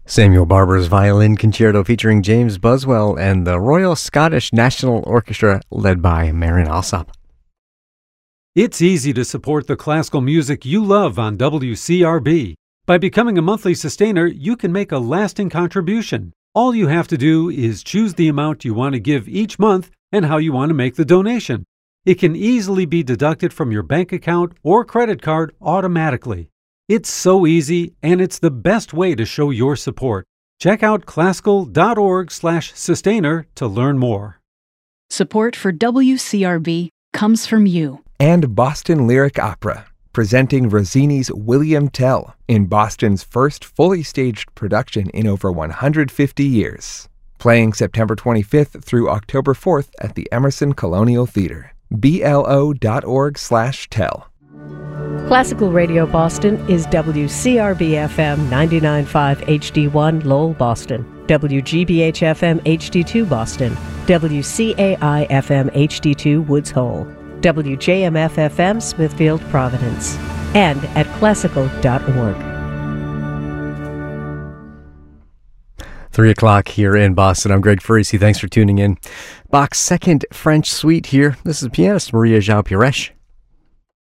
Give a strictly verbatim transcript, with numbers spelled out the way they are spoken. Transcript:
Samuel Barber's Violin Concerto featuring James Buswell and the Royal Scottish National Orchestra led by Marin Alsop. It's easy to support the classical music you love on W C R B. By becoming a monthly sustainer, you can make a lasting contribution. All you have to do is choose the amount you want to give each month and how you want to make the donation. It can easily be deducted from your bank account or credit card automatically. It's so easy, and it's the best way to show your support. Check out classical.org slash sustainer to learn more. Support for W C R B comes from you. And Boston Lyric Opera, presenting Rossini's William Tell in Boston's first fully staged production in over one hundred fifty years. Playing September twenty-fifth through October fourth at the Emerson Colonial Theater. B L O dot org slash tell. Classical Radio Boston is W C R B F M ninety-nine point five H D one Lowell, Boston, W G B H F M H D two Boston, W C A I F M H D two Woods Hole, W J M F F M Smithfield, Providence, and at classical dot org. Three o'clock here in Boston. I'm Greg Ferracy. Thanks for tuning in. Bach's second French suite here. This is pianist Maria João Pires.